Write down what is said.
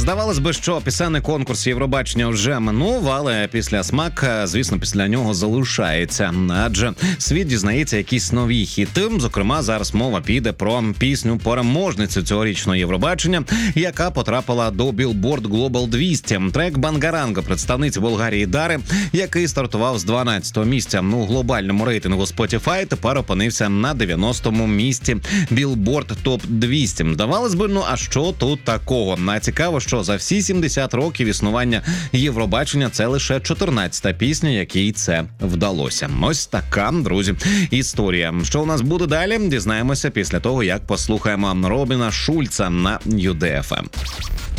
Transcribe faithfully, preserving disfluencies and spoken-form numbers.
Здавалось би, що пісенний конкурс Євробачення вже минув, але після смак, звісно, після нього залишається. Адже світ дізнається якісь нові хіти. Зокрема, зараз мова піде про пісню-переможницю цьогорічного Євробачення, яка потрапила до Billboard Global двісті. Трек «Бангаранга» представниці Болгарії Дари, який стартував з дванадцятого місця у глобальному рейтингу Spotify, тепер опинився на дев'яностому місці Billboard Топ двісті. Здавалось би, ну а що тут такого? А цікаво, що за всі сімдесят років існування Євробачення це лише чотирнадцята пісня, якій це вдалося. Ось така, друзі, історія. Що у нас буде далі, дізнаємося після того, як послухаємо Робіна Шульца на Ю Ді Еф Ем.